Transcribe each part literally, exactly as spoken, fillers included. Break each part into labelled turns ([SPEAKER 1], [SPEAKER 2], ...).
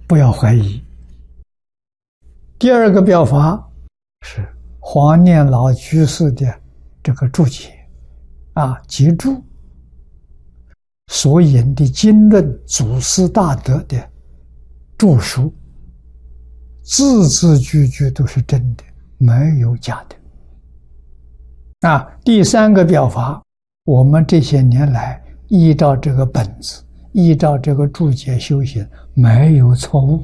[SPEAKER 1] 不要怀疑。第二个表法是黄念老居士的这个注解啊，集注所引的经论祖师大德的著书，字字句句都是真的，没有假的。啊，第三个表法，我们这些年来依照这个本子，依照这个注解修行，没有错误。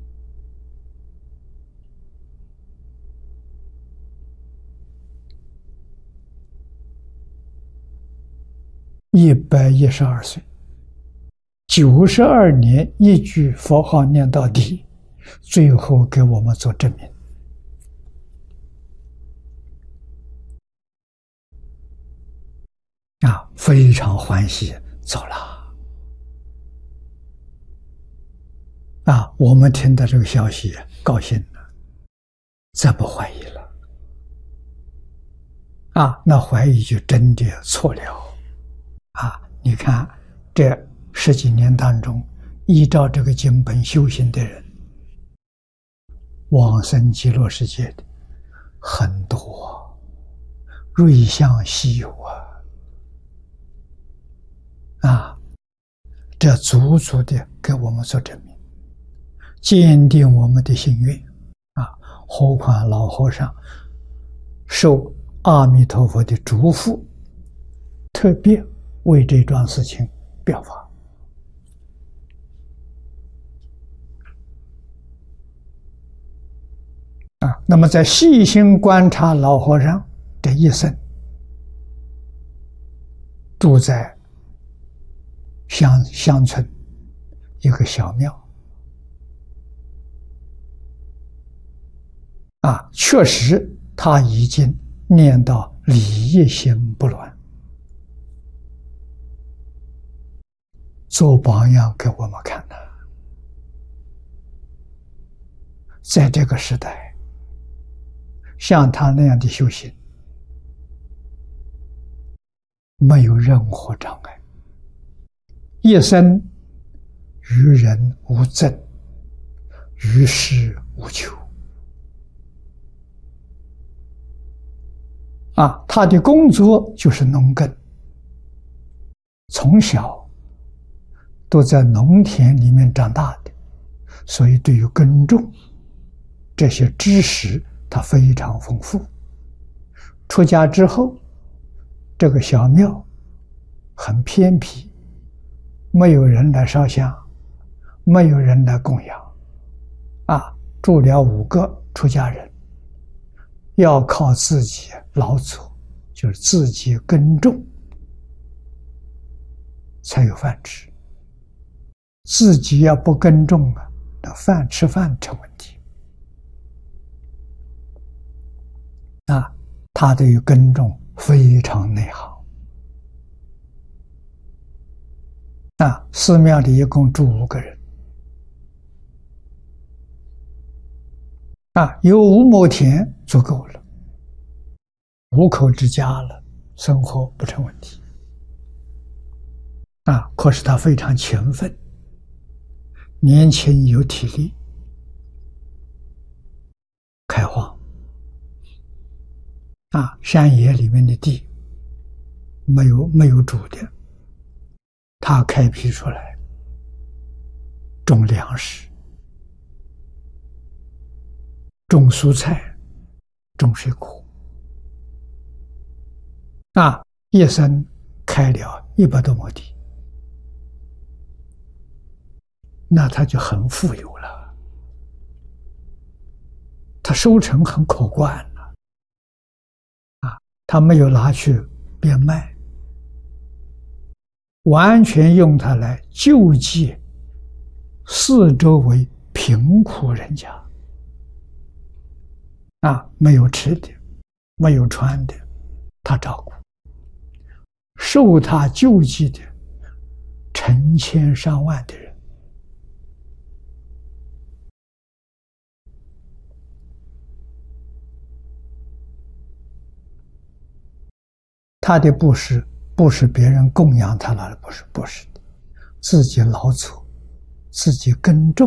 [SPEAKER 1] 一百一十二岁，九十二年一句佛号念到底，最后给我们做证明。啊，非常欢喜，走了。啊，我们听到这个消息，高兴了，再不怀疑了。啊，那怀疑就真的错了。啊，你看这十几年当中，依照这个经本修行的人，往生极乐世界的很多，瑞相稀有啊！啊，这足足的给我们做证明，坚定我们的心愿啊！何况老和尚受阿弥陀佛的嘱咐，特别为这桩事情表法。啊，那么在细心观察老和尚这一生，住在乡乡村一个小庙，啊，确实他已经念到理一心不乱，做榜样给我们看的。在这个时代，像他那样的修行，没有任何障碍，一生与人无争，与世无求。啊，他的工作就是农耕，从小都在农田里面长大的，所以对于耕种这些知识他非常丰富。出家之后，这个小庙很偏僻，没有人来烧香，没有人来供养，啊，住了五个出家人，要靠自己劳作，就是自己耕种才有饭吃。自己要不耕种啊，那饭吃饭成问题。啊，他对于耕种非常内行。啊，寺庙里一共住五个人。啊，有五亩田足够了，五口之家了，生活不成问题。啊，可是他非常勤奋，年轻有体力，开荒。啊，山野里面的地没有没有主的，他开辟出来种粮食，种蔬菜，种水果。啊，一生开了一百多亩地，那他就很富有了，他收成很可观了。啊，他没有拿去变卖，完全用它来救济四周围贫苦人家。啊，没有吃的，没有穿的，他照顾。受他救济的成千上万的人。他的布施不是别人供养他了，不是，不是的，自己劳作，自己耕种。